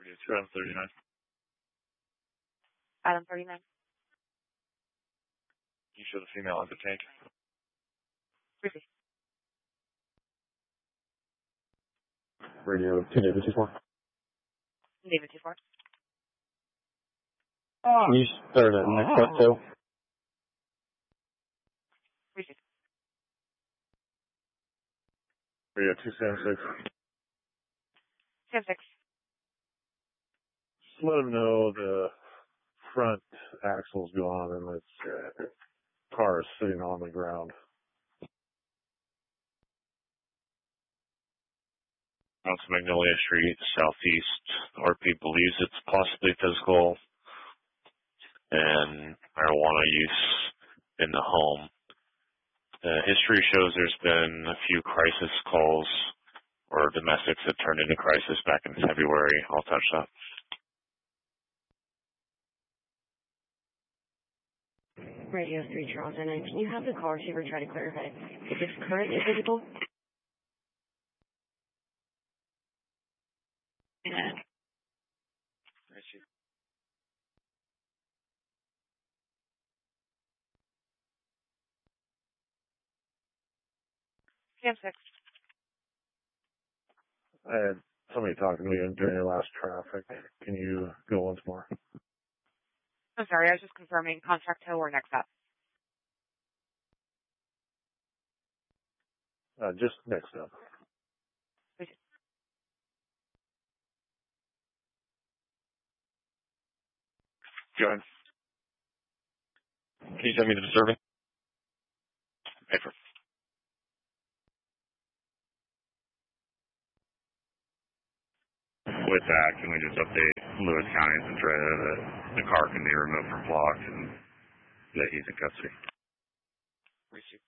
It's around 39. Item 39. You show the female at the tank. Received. Radio 2 David 24. David 24. You started at next up too. Received. Radio 276. 76. Just let him know the front axle's gone and this car is sitting on the ground. On Magnolia Street, southeast. RP believes it's possibly physical and marijuana use in the home. History shows there's been a few crisis calls or domestics that turned into crisis back in February. I'll touch that. Radio 3 Charlton, and can you have the call receiver try to clarify if it's current and physical? Yeah. Cam 6. I had somebody talking to me during your last traffic. Can you go once more? I'm sorry, I was just confirming contract tow or next up. Just next up. Received. Go ahead. Can you send me the disturbing? Paper. With that, can we just update Lewis County and Centralia that the car can be removed from blocks and that he's in custody? Received.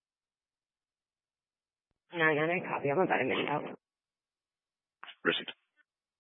999 copy. I'm about a minute out. Received.